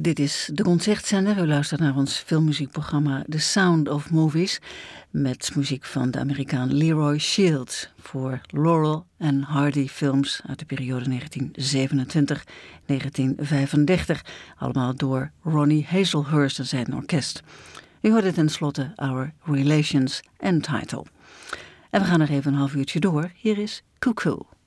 Dit is de Concertzender. U luistert naar ons filmmuziekprogramma The Sound of Movies, met muziek van de Amerikaan Leroy Shields voor Laurel en Hardy films uit de periode 1927-1935. Allemaal door Ronnie Hazelhurst en zijn orkest. U hoorde tenslotte Our Relations End Title. En we gaan nog even een half uurtje door. Hier is Cuckoo.